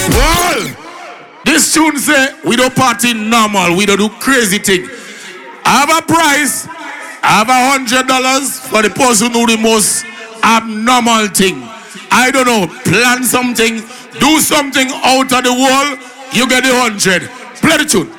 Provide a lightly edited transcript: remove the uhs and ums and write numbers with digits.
Well, this tune say we don't party normal, we don't do crazy thing. I have a price. I have $100 for the person who do the most abnormal thing. I don't know, plan something, do something out of the wall, you get the 100. Play the tune.